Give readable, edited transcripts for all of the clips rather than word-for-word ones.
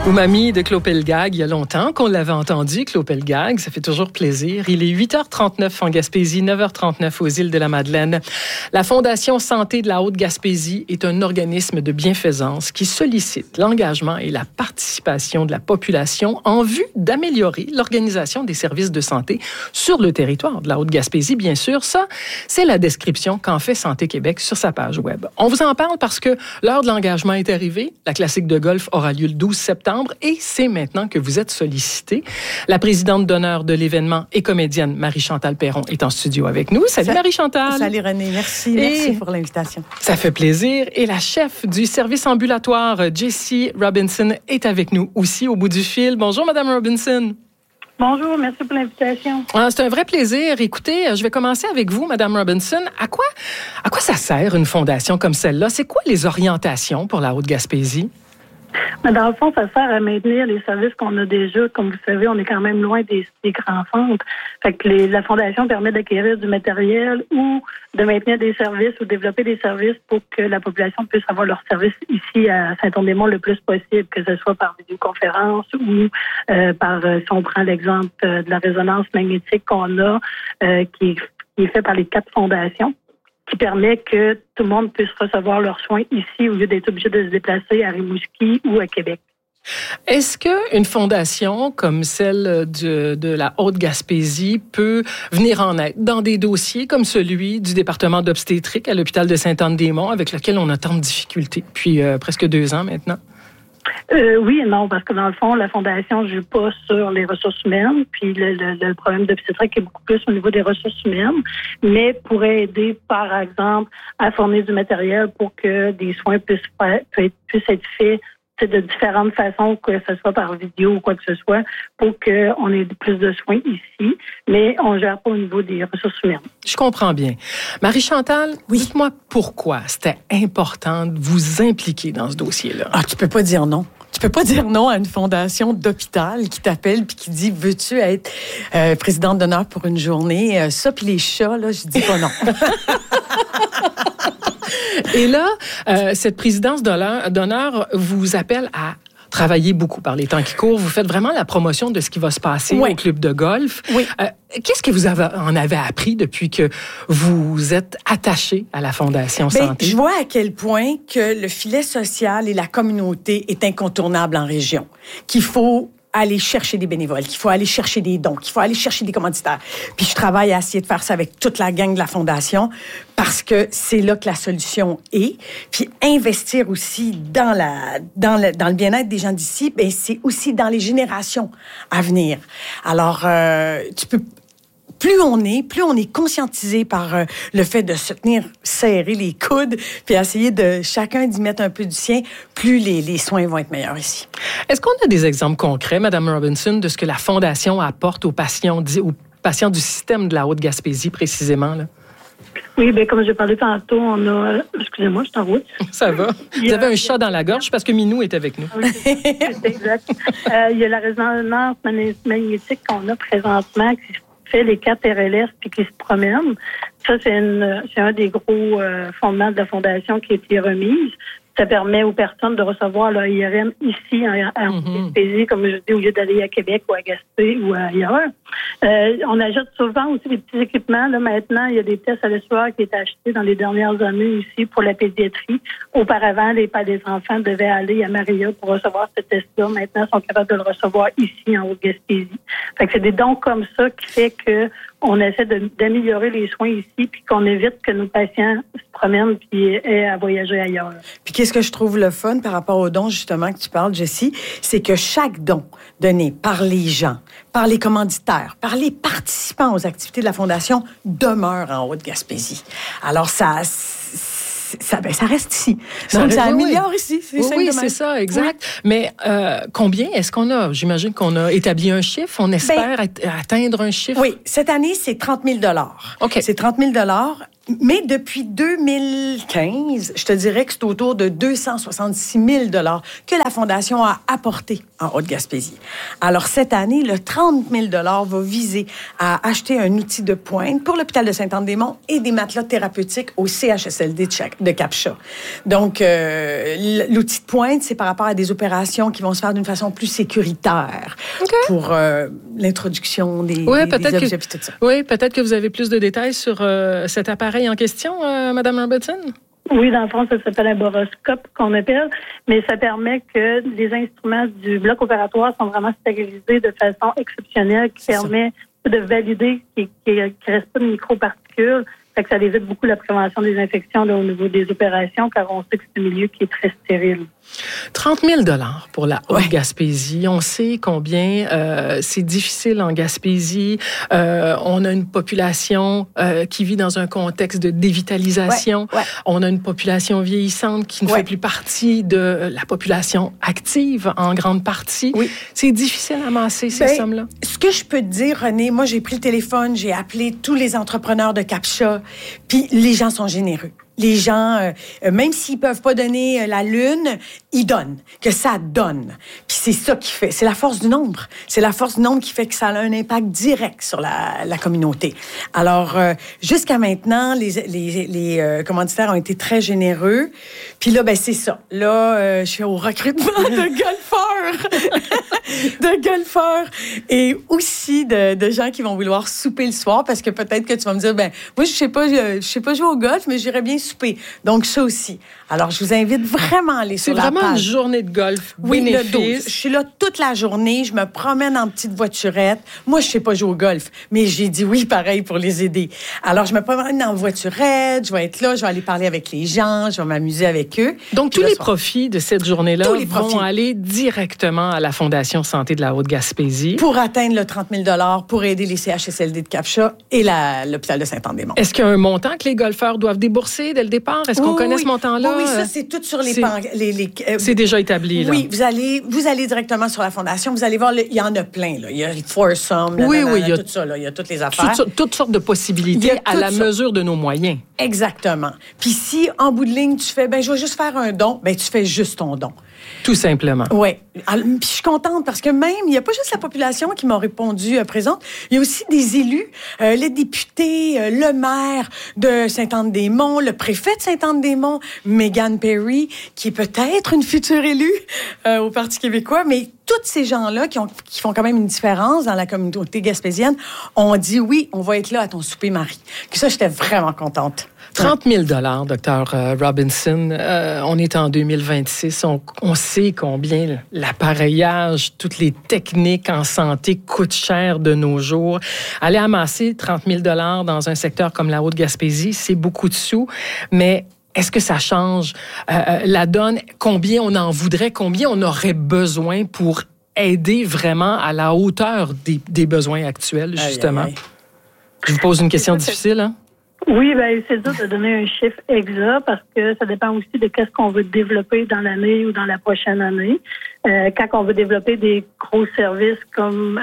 Umami de Clopelgag, il y a longtemps qu'on l'avait entendu, Clopelgag, ça fait toujours plaisir. Il est 8h39 en Gaspésie, 9h39 aux îles de la Madeleine. La Fondation Santé de la Haute-Gaspésie est un organisme de bienfaisance qui sollicite l'engagement et la participation de la population en vue d'améliorer l'organisation des services de santé sur le territoire de la Haute-Gaspésie. Bien sûr, ça, c'est la description qu'en fait Santé Québec sur sa page web. On vous en parle parce que l'heure de l'engagement est arrivée. La classique de golf aura lieu le 12 septembre. Et c'est maintenant que vous êtes sollicité. La présidente d'honneur de l'événement et comédienne Marie-Chantal Perron est en studio avec nous. Salut Marie-Chantal. Salut René, merci pour l'invitation. Ça fait plaisir. Et la chef du service ambulatoire, Jessie Robinson, est avec nous aussi au bout du fil. Bonjour Madame Robinson. Bonjour, merci pour l'invitation. C'est un vrai plaisir. Écoutez, je vais commencer avec vous, Madame Robinson. À quoi ça sert une fondation comme celle-là? C'est quoi les orientations pour la Haute-Gaspésie? Mais dans le fond, ça sert à maintenir les services qu'on a déjà. Comme vous savez, on est quand même loin des grands centres. Fait que la Fondation permet d'acquérir du matériel ou de maintenir des services ou développer des services pour que la population puisse avoir leurs services ici à Saint-Anne-des-Monts le plus possible, que ce soit par vidéoconférence ou si on prend l'exemple de la résonance magnétique qu'on a, qui est fait par les 4 fondations, qui permet que tout le monde puisse recevoir leurs soins ici au lieu d'être obligé de se déplacer à Rimouski ou à Québec. Est-ce qu'une fondation comme celle de la Haute-Gaspésie peut venir en aide dans des dossiers comme celui du département d'obstétrique à l'hôpital de Sainte-Anne-des-Monts, avec lequel on a tant de difficultés depuis presque 2 ans maintenant? Oui et non, parce que dans le fond, la Fondation ne joue pas sur les ressources humaines, puis le problème d'obstétrique est beaucoup plus au niveau des ressources humaines, mais pourrait aider, par exemple, à fournir du matériel pour que des soins puissent être faits de différentes façons, que ce soit par vidéo ou quoi que ce soit, pour qu'on ait plus de soins ici, mais on ne gère pas au niveau des ressources humaines. Je comprends bien. Marie-Chantal, dites-moi pourquoi c'était important de vous impliquer dans ce dossier-là. Tu peux pas dire non. Tu peux pas dire non à une fondation d'hôpital qui t'appelle puis qui dit « Veux-tu être présidente d'honneur pour une journée? » Ça, puis les chats, là, je dis pas non. Et là, cette présidence d'honneur vous appelle à travailler beaucoup par les temps qui courent. Vous faites vraiment la promotion de ce qui va se passer au club de golf. Oui. Qu'est-ce que vous en avez appris depuis que vous êtes attaché à la Fondation Santé? Je vois à quel point que le filet social et la communauté est incontournable en région, qu'il faut aller chercher des bénévoles, qu'il faut aller chercher des dons, qu'il faut aller chercher des commanditaires. Puis je travaille à essayer de faire ça avec toute la gang de la Fondation parce que c'est là que la solution est. Puis investir aussi dans le bien-être des gens d'ici, ben c'est aussi dans les générations à venir. Alors, plus on est conscientisé par le fait de se tenir serrer les coudes puis essayer de chacun d'y mettre un peu du sien, plus les soins vont être meilleurs ici. Est-ce qu'on a des exemples concrets, Mme Robinson, de ce que la Fondation apporte aux patients du système de la Haute-Gaspésie, précisément, là? Oui, bien, comme j'ai parlé tantôt, on a... Excusez-moi, je suis en route. Ça va. Vous avez un chat dans la gorge parce que Minou est avec nous. Oui, c'est exact. Il y a la résonance magnétique qu'on a présentement qui fait les 4 RLS puis qui se promènent. Ça, c'est un des gros fondements de la Fondation qui a été remise. Ça permet aux personnes de recevoir leur IRM ici, en Gaspésie, comme je dis, au lieu d'aller à Québec ou à Gaspé ou ailleurs. On ajoute souvent aussi des petits équipements. Là, maintenant, il y a des tests à l'espoir qui étaient achetés dans les dernières années ici pour la pédiatrie. Auparavant, les enfants devaient aller à Maria pour recevoir ce test-là. Maintenant, ils sont capables de le recevoir ici, en Haute-Gaspésie. Fait que c'est des dons comme ça qui fait que on essaie d'améliorer les soins ici puis qu'on évite que nos patients se promènent puis aient à voyager ailleurs. Puis qu'est-ce que je trouve le fun par rapport aux dons, justement, que tu parles, Jessie, c'est que chaque don donné par les gens, par les commanditaires, par les participants aux activités de la Fondation demeure en Haute-Gaspésie. Alors, ça reste ici. Donc, ça améliore ici. Oui, c'est ça, exact. Oui. Mais combien est-ce qu'on a? J'imagine qu'on a établi un chiffre. On espère atteindre un chiffre. Oui, cette année, c'est 30 000 $. OK. C'est 30 000 $. Mais depuis 2015, je te dirais que c'est autour de 266 000 $ que la Fondation a apporté en Haute-Gaspésie. Alors, cette année, le 30 000 $ va viser à acheter un outil de pointe pour l'hôpital de Sainte-Anne-des-Monts et des matelas thérapeutiques au CHSLD de Capcha. Donc, l'outil de pointe, c'est par rapport à des opérations qui vont se faire d'une façon plus sécuritaire pour l'introduction des objets et tout ça. Oui, peut-être que vous avez plus de détails sur cet appareil en question, Mme Robertson? Oui, dans le fond, ça s'appelle un boroscope qu'on appelle, mais ça permet que les instruments du bloc opératoire sont vraiment stérilisés de façon exceptionnelle, qui permet de valider qu'il ne reste pas de microparticules. Fait que ça évite beaucoup la prévention des infections là, au niveau des opérations, car on sait que c'est un milieu qui est très stérile. 30 000 $ pour la Haute-Gaspésie. On sait combien c'est difficile en Gaspésie. On a une population qui vit dans un contexte de dévitalisation. On a une population vieillissante qui ne fait plus partie de la population active en grande partie. C'est difficile à amasser ces sommes-là. Ce que je peux te dire, René, moi, j'ai pris le téléphone, j'ai appelé tous les entrepreneurs de Capcha, puis les gens sont généreux. Les gens, même s'ils peuvent pas donner la lune, ils donnent, que ça donne. Puis c'est ça qui fait, c'est la force du nombre. C'est la force du nombre qui fait que ça a un impact direct sur la communauté. Alors, jusqu'à maintenant, les commanditaires ont été très généreux. Puis là, ben c'est ça. Là, je suis au recrutement de golfeurs. De golfeurs. Et aussi de gens qui vont vouloir souper le soir, parce que peut-être que tu vas me dire, ben moi, je sais pas jouer au golf, mais j'irais bien souper. Donc, ça aussi. Alors, je vous invite vraiment à aller sur la page. C'est vraiment une journée de golf bénéfice. Le 12. Je suis là toute la journée. Je me promène en petite voiturette. Moi, je sais pas jouer au golf, mais j'ai dit oui, pareil, pour les aider. Alors, je me promène en voiturette. Je vais être là. Je vais aller parler avec les gens. Je vais m'amuser avec eux. Donc, tous les profits de cette journée-là vont aller directement à la Fondation Santé de la Haute-Gaspésie. Pour atteindre le 30 000 $, pour aider les CHSLD de Capcha et l'hôpital de Sainte-Anne-des-Monts. Est-ce qu'il y a un montant que les golfeurs doivent débourser dès le départ? Est-ce qu'on connaît ce montant-là? Oui, ça, c'est tout sur les c'est déjà établi, là. Oui, vous allez directement sur la Fondation. Vous allez voir, il y en a plein, là. Il y a le foursome, il y a tout ça, là. Il y a toutes les affaires. Toutes sortes de possibilités à la mesure de nos moyens. Exactement. Puis si, en bout de ligne, tu fais, je vais juste faire un don, tu fais juste ton don. Tout simplement. Oui. Puis je suis contente parce que même, il n'y a pas juste la population qui m'a répondu présente, il y a aussi des élus, les députés, le maire de Sainte-Anne-des-Monts, le préfet de Sainte-Anne-des-Monts, Megan Perry, qui est peut-être une future élue au Parti québécois, mais tous ces gens-là qui font quand même une différence dans la communauté gaspésienne ont dit oui, on va être là à ton souper, Marie. Que ça, j'étais vraiment contente. 30 000 $, Dr. Robinson. On est en 2026. On sait combien l'appareillage, toutes les techniques en santé coûtent cher de nos jours. Aller amasser 30 000 $ dans un secteur comme la Haute-Gaspésie, c'est beaucoup de sous, mais est-ce que ça change la donne? Combien on en voudrait? Combien on aurait besoin pour aider vraiment à la hauteur des besoins actuels, justement? Je vous pose une question difficile, hein? Oui, c'est dur de donner un chiffre exact parce que ça dépend aussi de qu'est-ce qu'on veut développer dans l'année ou dans la prochaine année. Quand on veut développer des gros services comme,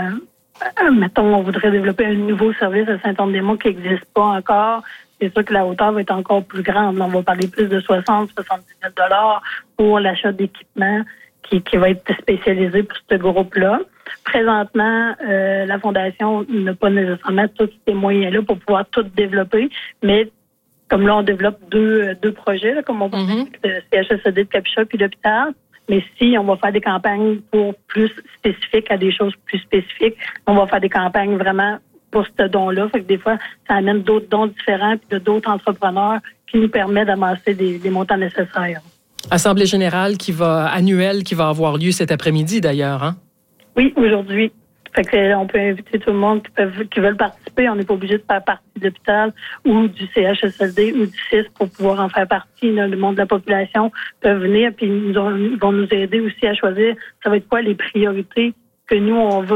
mettons, on voudrait développer un nouveau service à Sainte-Anne-des-Monts qui n'existe pas encore, c'est sûr que la hauteur va être encore plus grande. On va parler plus de 60, 70 000 $ pour l'achat d'équipements qui va être spécialisé pour ce groupe-là. Présentement, la Fondation n'a pas nécessairement tous ces moyens-là pour pouvoir tout développer, mais comme là, on développe deux projets, là, comme on parle de CHSLD de Capcha puis l'hôpital. Mais si on va faire des campagnes pour plus spécifiques, à des choses plus spécifiques, on va faire des campagnes vraiment pour ce don-là. Fait que des fois, ça amène d'autres dons différents puis d'autres entrepreneurs qui nous permettent d'amasser des montants nécessaires. Assemblée générale annuelle qui va avoir lieu cet après-midi, d'ailleurs, hein? Oui, aujourd'hui. Fait que on peut inviter tout le monde qui veulent participer. On n'est pas obligé de faire partie de l'hôpital ou du CHSLD ou du CIS pour pouvoir en faire partie. Le monde de la population peut venir puis ils vont nous aider aussi à choisir ça va être quoi les priorités que nous, on veut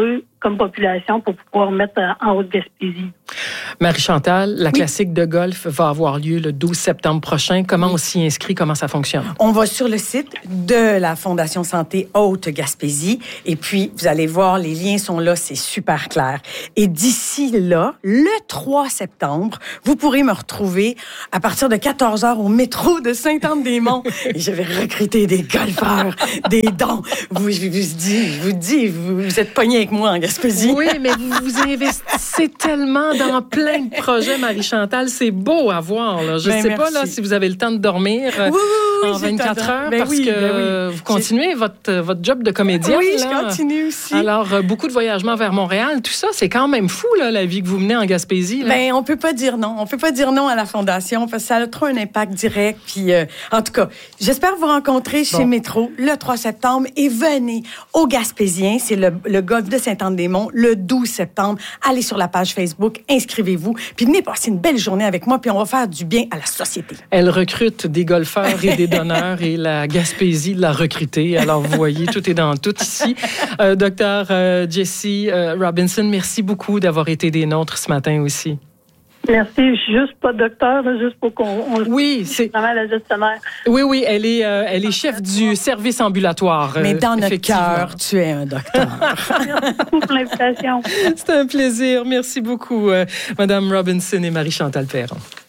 comme population pour pouvoir mettre en Haute-Gaspésie. Marie-Chantal, la classique de golf va avoir lieu le 12 septembre prochain. Comment on s'y inscrit? Comment ça fonctionne? On va sur le site de la Fondation Santé Haute-Gaspésie et puis vous allez voir, les liens sont là, c'est super clair. Et d'ici là, le 3 septembre, vous pourrez me retrouver à partir de 14h au métro de Sainte-Anne-des-Monts et je vais recruter des golfeurs, des dons. Je vous dis, vous êtes pognés avec moi en Gaspésie. Oui, mais vous investissez tellement dans plein de projets, Marie-Chantal. C'est beau à voir. Là. Je ne sais pas là, si vous avez le temps de dormir en 24 heures parce que vous continuez votre job de comédienne. Oui, là. je continue aussi. Alors, beaucoup de voyagements vers Montréal. Tout ça, c'est quand même fou, là, la vie que vous menez en Gaspésie. Là. Bien, on peut pas dire non. On peut pas dire non à la Fondation parce que ça a trop un impact direct. Puis, en tout cas, j'espère vous rencontrer chez Métro le 3 septembre et venez au Gaspésien. C'est le golf de Sainte-Anne-des-Monts le 12 septembre. Allez sur la page Facebook, inscrivez-vous, puis venez passer une belle journée avec moi, puis on va faire du bien à la société. Elle recrute des golfeurs et des donneurs et la Gaspésie l'a recrutée. Alors, vous voyez, tout est dans tout ici. Docteur Jessie Robinson, merci beaucoup d'avoir été des nôtres ce matin aussi. Merci. Je suis juste pas docteur, là, juste pour qu'on... Oui, c'est vraiment la gestionnaire. Oui, elle est chef du service ambulatoire. Mais dans notre cœur, tu es un docteur. Merci beaucoup pour l'invitation. C'est un plaisir. Merci beaucoup, Madame Robinson et Marie-Chantal Perron.